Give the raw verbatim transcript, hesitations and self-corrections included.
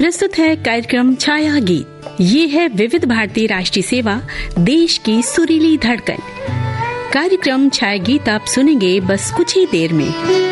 प्रस्तुत है कार्यक्रम छाया गीत। ये है विविध भारती राष्ट्रीय सेवा, देश की सुरीली धड़कन। कार्यक्रम छाया गीत आप सुनेंगे बस कुछ ही देर में।